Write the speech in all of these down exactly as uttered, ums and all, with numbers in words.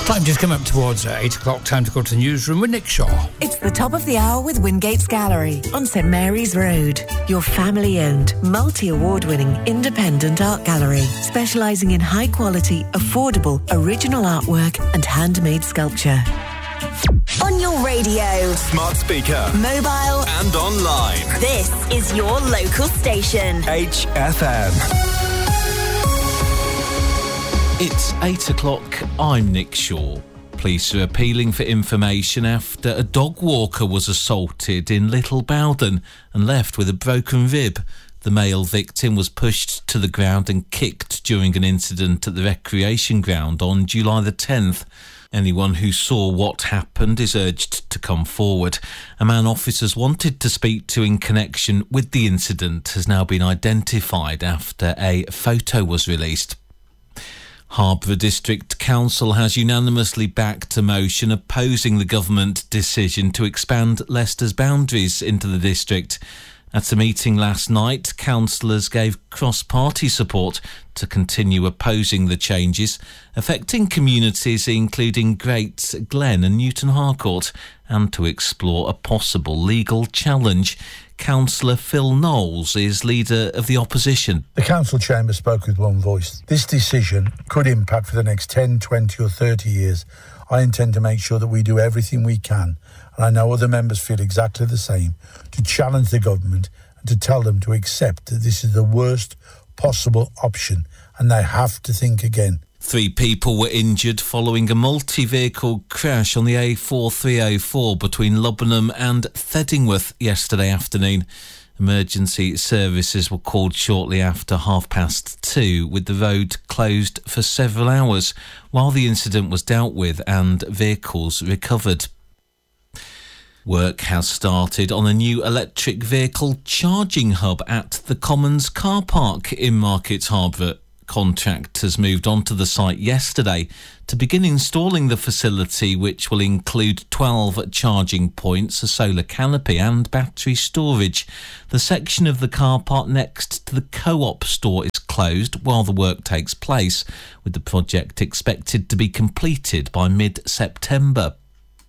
Time just come up towards uh, eight o'clock. Time to go to the newsroom with Nick Shaw. It's the top of the hour with Wingates Gallery on St Mary's Road. Your family-owned, multi-award-winning independent art gallery, specialising in high-quality, affordable, original artwork and handmade sculpture. On your radio, smart speaker, mobile and online. This is your local station. H F M. It's eight o'clock. I'm Nick Shaw. Police are appealing for information after a dog walker was assaulted in Little Bowden and left with a broken rib. The male victim was pushed to the ground and kicked during an incident at the recreation ground on July the tenth. Anyone who saw what happened is urged to come forward. A man officers wanted to speak to in connection with the incident has now been identified after a photo was released. Harborough District Council has unanimously backed a motion opposing the government decision to expand Leicester's boundaries into the district. At a meeting last night, councillors gave cross-party support to continue opposing the changes, affecting communities including Great Glen and Newton Harcourt, and to explore a possible legal challenge. Councillor Phil Knowles is leader of the opposition. The council chamber spoke with one voice. This decision could impact for the next ten, twenty or thirty years. I intend to make sure that we do everything we can, and I know other members feel exactly the same, to challenge the government and to tell them to accept that this is the worst possible option and they have to think again. Three people were injured following a multi-vehicle crash on the A four three oh four between Lubbenham and Thedingworth yesterday afternoon. Emergency services were called shortly after half past two, with the road closed for several hours while the incident was dealt with and vehicles recovered. Work has started on a new electric vehicle charging hub at the Commons car park in Market Harborough. Contractors moved onto the site yesterday to begin installing the facility, which will include twelve charging points, a solar canopy and battery storage. The section of the car park next to the Co-op store is closed while the work takes place, with the project expected to be completed by mid-September.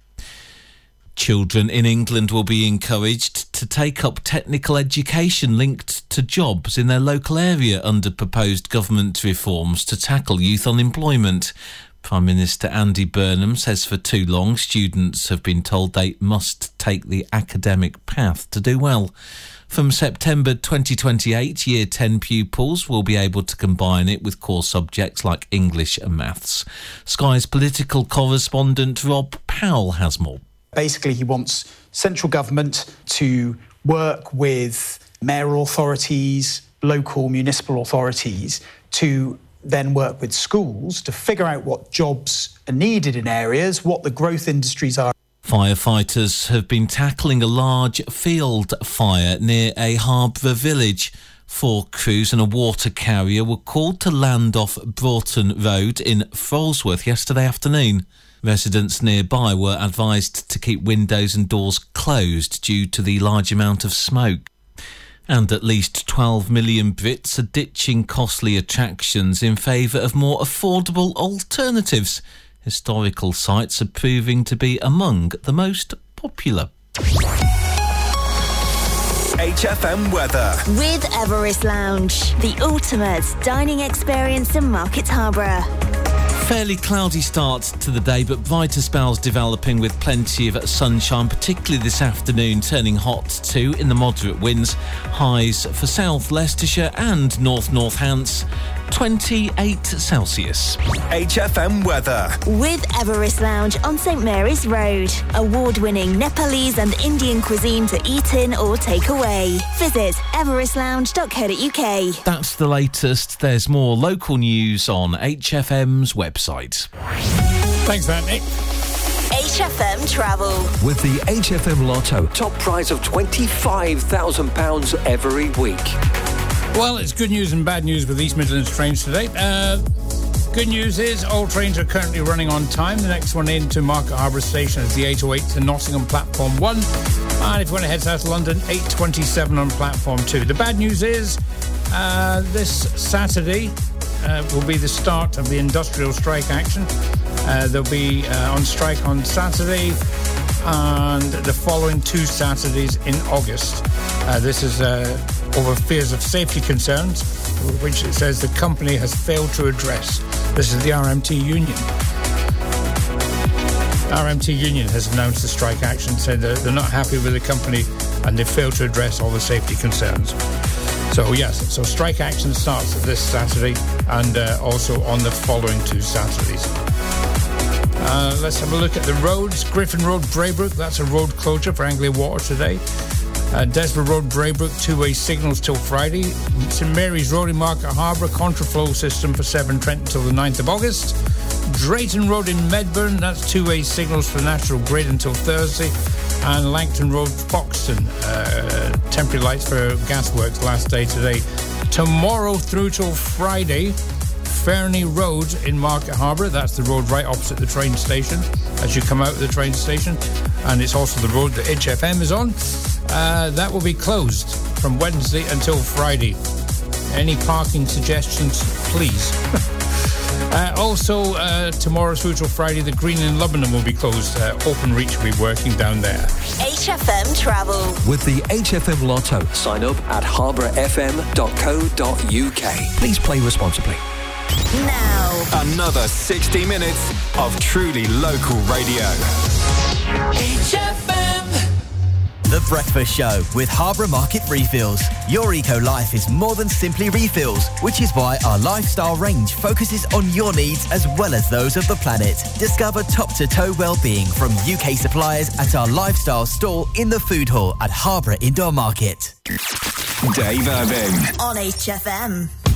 Children in England will be encouraged to take up technical education linked to jobs in their local area under proposed government reforms to tackle youth unemployment. Prime Minister Andy Burnham says for too long students have been told they must take the academic path to do well. From September twenty twenty-eight, Year ten pupils will be able to combine it with core subjects like English and maths. Sky's political correspondent Rob Powell has more. Basically, he wants central government to work with mayoral authorities, local municipal authorities, to then work with schools to figure out what jobs are needed in areas, what the growth industries are. Firefighters have been tackling a large field fire near a Harborough village. Four crews and a water carrier were called to land off Broughton Road in Frolsworth yesterday afternoon. Residents nearby were advised to keep windows and doors closed due to the large amount of smoke. And at least twelve million Brits are ditching costly attractions in favour of more affordable alternatives. Historical sites are proving to be among the most popular. H F M weather. With Everest Lounge, the ultimate dining experience in Market Harborough. Fairly cloudy start to the day, but brighter spells developing with plenty of sunshine, particularly this afternoon, turning hot too in the moderate winds. Highs for South Leicestershire and North Northants, twenty-eight Celsius. H F M weather. With Everest Lounge on St Mary's Road. Award-winning Nepalese and Indian cuisine to eat in or take away. Visit everest lounge dot co dot uk. That's the latest. There's more local news on H F M's website. Thanks for that, Nick. H F M Travel. With the H F M Lotto, top prize of twenty-five thousand pounds every week. Well, it's good news and bad news with East Midlands trains today. Uh, good news is all trains are currently running on time. The next one into Market Harborough Station is the eight oh eight to Nottingham Platform one. And if you want to head south to London, eight twenty-seven on Platform two. The bad news is uh, this Saturday uh, will be the start of the industrial strike action. Uh, they'll be uh, on strike on Saturday and the following two Saturdays in August. Uh, this is uh, over fears of safety concerns, which it says the company has failed to address. This is the R M T union. R M T union has announced the strike action, said that they're not happy with the company and they failed to address all the safety concerns. So yes, so strike action starts this Saturday and uh, also on the following two Saturdays. Uh, let's have a look at the roads. Griffin Road, Braybrook, that's a road closure for Anglia Water today. Uh, Desborough Road, Braybrook, two-way signals till Friday. St Mary's Road in Market Harbour, contraflow system for Severn Trent until the ninth of August. Drayton Road in Medburn, that's two-way signals for National Grid until Thursday. And Langton Road, Foxton, uh, temporary lights for gasworks, last day today. Tomorrow through till Friday, Fernie Road in Market Harbour, that's the road right opposite the train station as you come out of the train station, and it's also the road that H F M is on. Uh, that will be closed from Wednesday until Friday. Any parking suggestions, please? uh, also, uh, tomorrow through till Friday, the Green in Lubbock will be closed. Uh, Open Reach will be working down there. H F M Travel. With the H F M Lotto, sign up at harbour f m dot co dot u k. Please play responsibly. Now, Another sixty minutes of truly local radio. H F M. The Breakfast Show with Harbour Market Refills. Your eco life is more than simply refills, which is why our lifestyle range focuses on your needs as well as those of the planet. Discover top-to-toe well-being from U K suppliers at our lifestyle store in the food hall at Harbour Indoor Market. Dave Irving. on H F M.